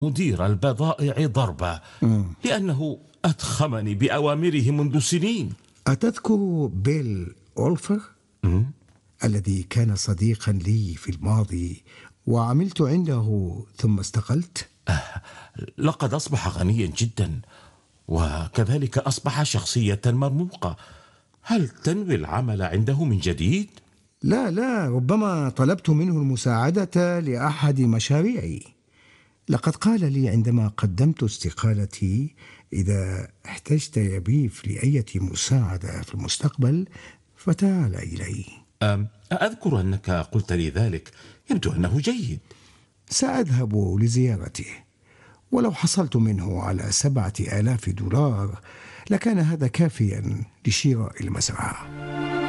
مدير البضائع ضربة لأنه أضخمني بأوامره منذ سنين. أتذكر بيل أولفر الذي كان صديقا لي في الماضي وعملت عنده ثم استقلت؟ لقد أصبح غنيا جدا، وكذلك أصبح شخصية مرموقة. هل تنوي العمل عنده من جديد؟ لا، ربما طلبت منه المساعدة لأحد مشاريعي. لقد قال لي عندما قدمت استقالتي: إذا احتجت يا بيف لأية مساعدة في المستقبل فتعال إلي. أذكر أنك قلت لي ذلك. يبدو أنه جيد. سأذهب لزيارته، ولو حصلت منه على 7,000 دولار لكان هذا كافيا لشراء المزرعة.